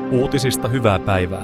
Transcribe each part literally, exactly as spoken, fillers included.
Uutisista hyvää päivää.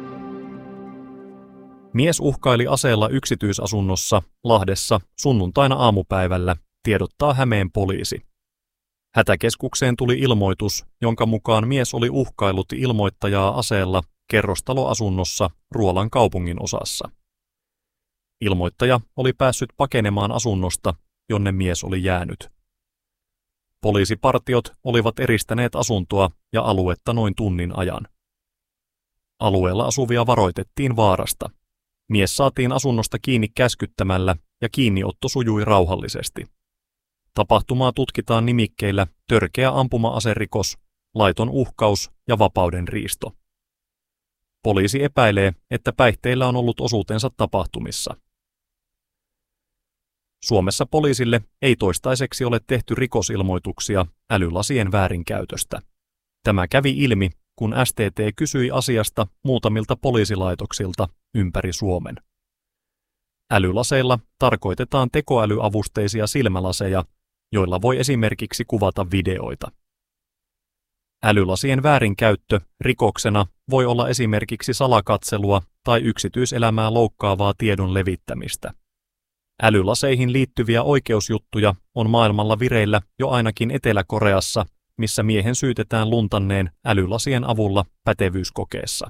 Mies uhkaili aseella yksityisasunnossa Lahdessa sunnuntaina aamupäivällä, tiedottaa Hämeen poliisi. Hätäkeskukseen tuli ilmoitus, jonka mukaan mies oli uhkaillut ilmoittajaa aseella kerrostaloasunnossa Ruolan kaupungin osassa. Ilmoittaja oli päässyt pakenemaan asunnosta, jonne mies oli jäänyt. Poliisipartiot olivat eristäneet asuntoa ja aluetta noin tunnin ajan. Alueella asuvia varoitettiin vaarasta. Mies saatiin asunnosta kiinni käskyttämällä ja kiinniotto sujui rauhallisesti. Tapahtumaa tutkitaan nimikkeillä törkeä ampuma-aserikos, laiton uhkaus ja vapauden riisto. Poliisi epäilee, että päihteillä on ollut osuutensa tapahtumissa. Suomessa poliisille ei toistaiseksi ole tehty rikosilmoituksia älylasien väärinkäytöstä. Tämä kävi ilmi, kun S T T kysyi asiasta muutamilta poliisilaitoksilta ympäri Suomen. Älylaseilla tarkoitetaan tekoälyavusteisia silmälaseja, joilla voi esimerkiksi kuvata videoita. Älylasien väärinkäyttö rikoksena voi olla esimerkiksi salakatselua tai yksityiselämää loukkaavaa tiedon levittämistä. Älylaseihin liittyviä oikeusjuttuja on maailmalla vireillä jo ainakin Etelä-Koreassa, missä miehen syytetään luntanneen älylasien avulla pätevyyskokeessa.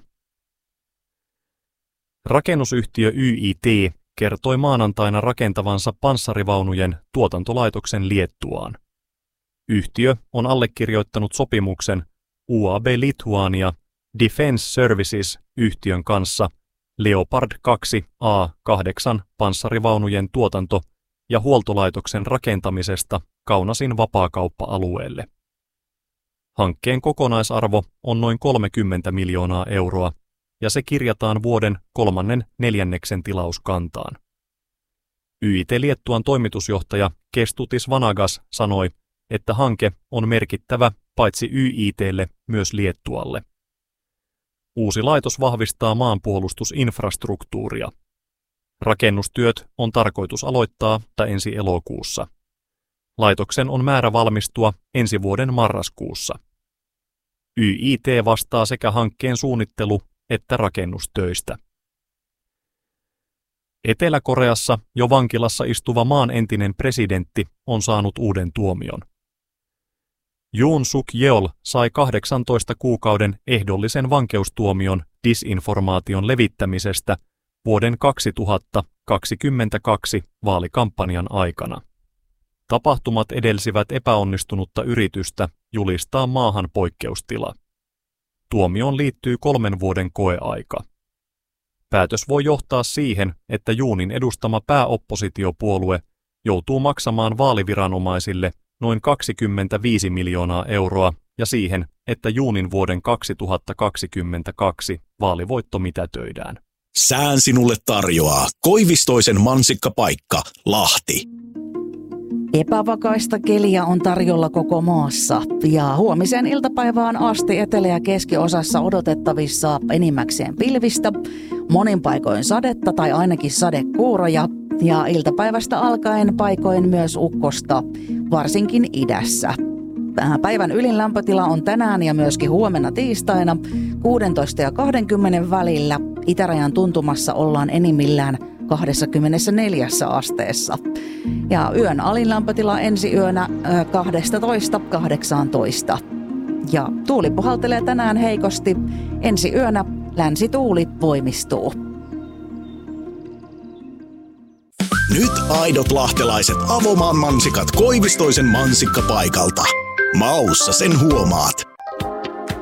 Rakennusyhtiö Y I T kertoi maanantaina rakentavansa panssarivaunujen tuotantolaitoksen Liettuaan. Yhtiö on allekirjoittanut sopimuksen U A B Lithuania Defense Services -yhtiön kanssa Leopard kaksi A kahdeksan panssarivaunujen tuotanto- ja huoltolaitoksen rakentamisesta Kaunasin vapaakauppa-alueelle. Hankkeen kokonaisarvo on noin kolmekymmentä miljoonaa euroa, ja se kirjataan vuoden kolmannen neljänneksen tilauskantaan. Y I T Liettuan toimitusjohtaja Kestutis Vanagas sanoi, että hanke on merkittävä paitsi Y I T:lle myös Liettualle. Uusi laitos vahvistaa maanpuolustusinfrastruktuuria. Rakennustyöt on tarkoitus aloittaa ensi elokuussa. Laitoksen on määrä valmistua ensi vuoden marraskuussa. Y I T vastaa sekä hankkeen suunnittelu- että rakennustöistä. Etelä-Koreassa jo vankilassa istuva maan entinen presidentti on saanut uuden tuomion. Yoon Suk Yeol sai kahdeksantoista kuukauden ehdollisen vankeustuomion disinformaation levittämisestä vuoden kaksituhattakaksikymmentäkaksi vaalikampanjan aikana. Tapahtumat edelsivät epäonnistunutta yritystä julistaa maahan poikkeustila. Tuomioon liittyy kolmen vuoden koeaika. Päätös voi johtaa siihen, että Yoonin edustama pääoppositiopuolue joutuu maksamaan vaaliviranomaisille noin kaksikymmentäviisi miljoonaa euroa ja siihen, että Yoonin vuoden kaksituhattakaksikymmentäkaksi vaalivoitto mitätöidään. Sään sinulle tarjoaa Koivistoisen mansikkapaikka, Lahti. Epävakaista keliä on tarjolla koko maassa ja huomisen iltapäivään asti etelä- ja keskiosassa odotettavissa enimmäkseen pilvistä, monin paikoin sadetta tai ainakin sadekuuroja ja iltapäivästä alkaen paikoin myös ukkosta, varsinkin idässä. Päivän ylin lämpötila on tänään ja myöskin huomenna tiistaina kuusitoista ja kaksikymmentä välillä. Itärajan tuntumassa ollaan enimmillään kaksikymmentäneljä asteessa. Ja yön alin lämpötila ensi yönä kaksitoista kahdeksantoista. Ja tuuli puhaltelee tänään heikosti. Ensi yönä länsituuli voimistuu. Nyt aidot lahtelaiset Avomaan mansikat Koivistoisen mansikkapaikalta. Maussa sen huomaat.